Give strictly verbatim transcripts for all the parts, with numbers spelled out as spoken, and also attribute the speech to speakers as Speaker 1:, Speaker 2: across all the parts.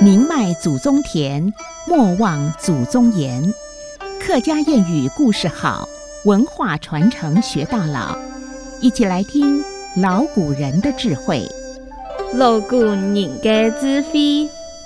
Speaker 1: 宁迈祖宗田，莫忘祖宗言。客家谚语故事好，文化传承学到老。一起来听老古人的智慧。
Speaker 2: 老古人的智慧。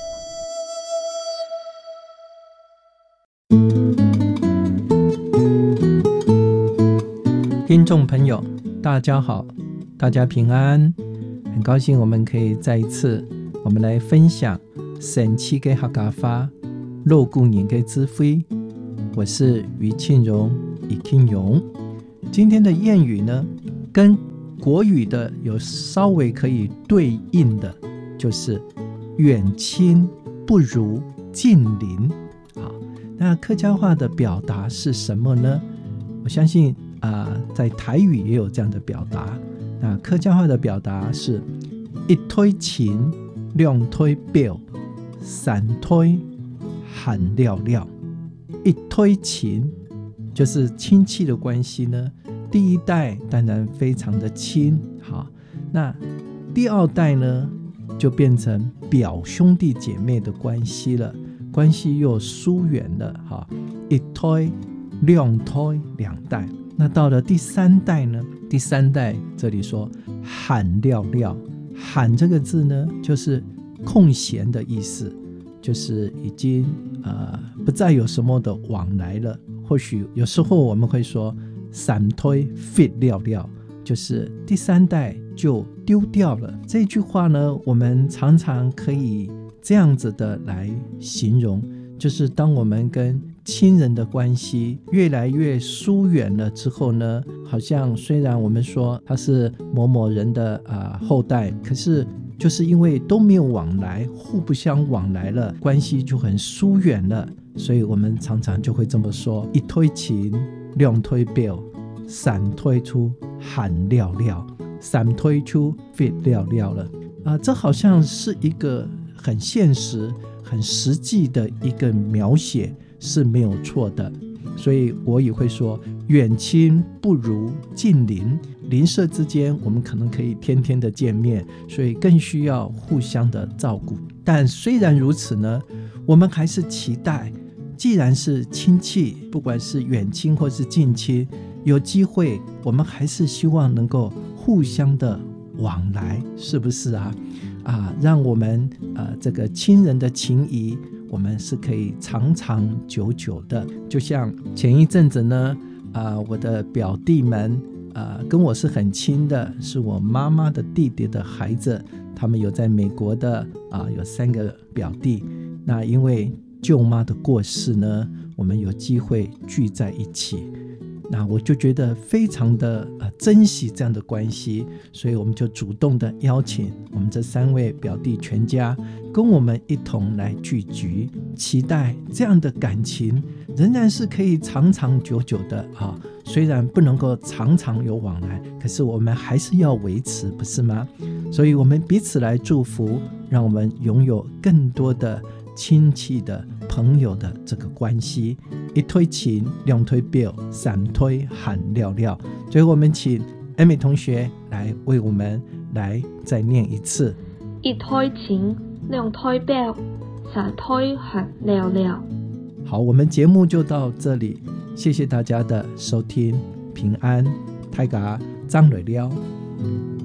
Speaker 3: 听众朋友大家好，大家平安，很高兴我们可以再一次我们来分享神奇的客家话，老古人的智慧。我是于庆荣，于庆荣。今天的谚语呢，跟国语的有稍微可以对应的，就是远亲不如近邻。好，那客家话的表达是什么呢？我相信啊、呃，在台语也有这样的表达。那客家话的表达是一推亲，两推表，三推喊了了。一推亲就是亲戚的关系呢，第一代当然非常的亲，好，那第二代呢就变成表兄弟姐妹的关系了，关系又疏远了，好，一推两推两代。那到了第三代呢，第三代这里说喊了了，喊这个字呢就是空闲的意思，就是已经呃不再有什么的往来了。或许有时候我们会说三推 fit 了了，就是第三代就丢掉了。这句话呢，我们常常可以这样子的来形容，就是当我们跟亲人的关系越来越疏远了之后呢，好像虽然我们说他是某某人的、呃、后代，可是就是因为都没有往来，互不相往来了，关系就很疏远了，所以我们常常就会这么说：一推亲，两推表，三推出喊了了，三推出 fit 了了了、呃、这好像是一个很现实、很实际的一个描写，是没有错的。所以我也会说，远亲不如近邻，邻舍之间我们可能可以天天的见面，所以更需要互相的照顾。但虽然如此呢，我们还是期待，既然是亲戚，不管是远亲或是近亲，有机会我们还是希望能够互相的往来，是不是啊？啊，让我们呃这个亲人的情谊，我们是可以长长久久的。就像前一阵子呢，呃、我的表弟们、呃、跟我是很亲的，是我妈妈的弟弟的孩子，他们有在美国的、呃、有三个表弟。那因为舅妈的过世呢，我们有机会聚在一起，那我就觉得非常的、呃、珍惜这样的关系，所以我们就主动的邀请我们这三位表弟全家跟我们一同来聚聚，期待这样的感情仍然是可以长长久久的、啊、虽然不能够常常有往来，可是我们还是要维持，不是吗？所以我们彼此来祝福，让我们拥有更多的亲戚的朋友的这个关系。一推亲，两推表，三推喊了了。最后我们请 Amy 同学来为我们来再念一次：
Speaker 2: 一推亲，两推表，三推喊了了。
Speaker 3: 好，我们节目就到这里，谢谢大家的收听，平安，大家张瑞了。